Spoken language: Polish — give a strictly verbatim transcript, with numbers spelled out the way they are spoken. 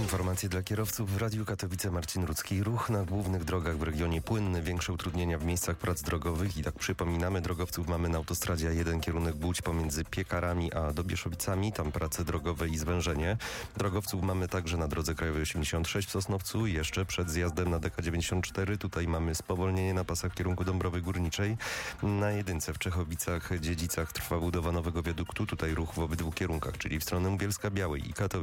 Informacje dla kierowców w Radiu Katowice. Marcin Rudzki. Ruch na głównych drogach w regionie płynny, większe utrudnienia w miejscach prac drogowych i tak przypominamy, drogowców mamy na autostradzie A jeden kierunek Łódź pomiędzy Piekarami a Dobieszowicami, tam prace drogowe i zwężenie. Drogowców mamy także na drodze krajowej osiemdziesiąt sześć w Sosnowcu, jeszcze przed zjazdem na D K dziewięćdziesiąt cztery. Tutaj mamy spowolnienie na pasach w kierunku Dąbrowy Górniczej. Na jedynce w Czechowicach, Dziedzicach trwa budowa nowego wiaduktu. Tutaj ruch w obydwu kierunkach, czyli w stronę Bielska-Białej i Katowic.